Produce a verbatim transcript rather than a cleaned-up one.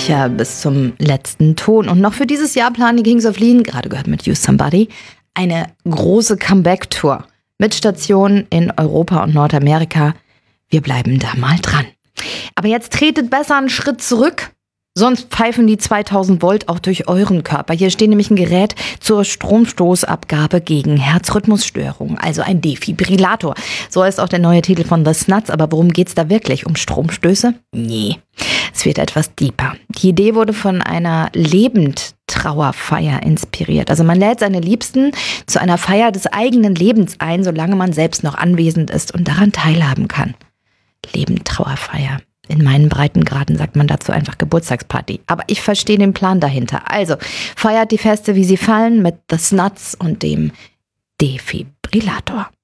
sicher bis zum letzten Ton. Und noch für dieses Jahr planen die Kings of Leon, gerade gehört mit You Somebody, eine große Comeback-Tour mit Stationen in Europa und Nordamerika. Wir bleiben da mal dran. Aber jetzt tretet besser einen Schritt zurück, sonst pfeifen die zweitausend Volt auch durch euren Körper. Hier steht nämlich ein Gerät zur Stromstoßabgabe gegen Herzrhythmusstörungen, also ein Defibrillator. So heißt auch der neue Titel von The Snuts. Aber worum geht's da wirklich? Um Stromstöße? Nee, es wird etwas deeper. Die Idee wurde von einer Lebendtrauerfeier inspiriert. Also man lädt seine Liebsten zu einer Feier des eigenen Lebens ein, solange man selbst noch anwesend ist und daran teilhaben kann. Lebendtrauerfeier. In meinen Breitengraden sagt man dazu einfach Geburtstagsparty. Aber ich verstehe den Plan dahinter. Also, feiert die Feste, wie sie fallen, mit The Snuts und dem Defibrillator.